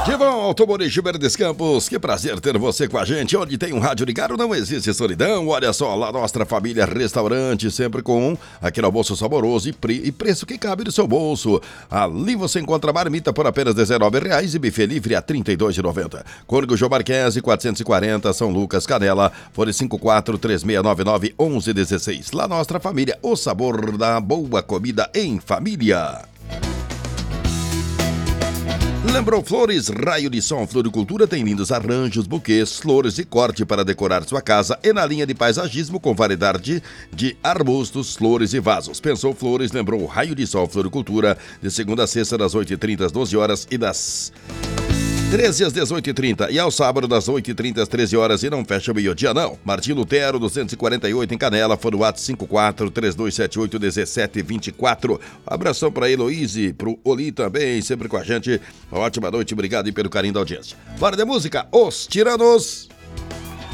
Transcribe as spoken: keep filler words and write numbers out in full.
De volta, Moreira Verdes Campos, que prazer ter você com a gente. Onde tem um rádio ligado não existe solidão. Olha só, lá nossa família restaurante, sempre com aquele almoço saboroso e, pre... e preço que cabe no seu bolso. Ali você encontra marmita por apenas dezenove reais e buffet livre a trinta e dois reais e noventa centavos. Cônigo João Marquese, quatrocentos e quarenta, São Lucas, Canela, fone cinco quatro três seis nove nove um um um seis. Lá nossa família, o sabor da boa comida em família. Lembrou Flores? Raio de Som Floricultura tem lindos arranjos, buquês, flores e corte para decorar sua casa e na linha de paisagismo com variedade de arbustos, flores e vasos. Pensou Flores? Lembrou Raio de Sol Floricultura, de segunda a sexta das oito e trinta às doze horas e das treze às dezoito e trinta e ao sábado das oito e trinta às treze horas e não fecha meio-dia não. Martim Lutero, duzentos e quarenta e oito em Canela, fone WhatsApp cinco quatro três dois sete oito um sete dois quatro. Abração para a Heloíse, pro Oli também, sempre com a gente. Uma ótima noite, obrigado e pelo carinho da audiência. Bora de música, Os Tiranos.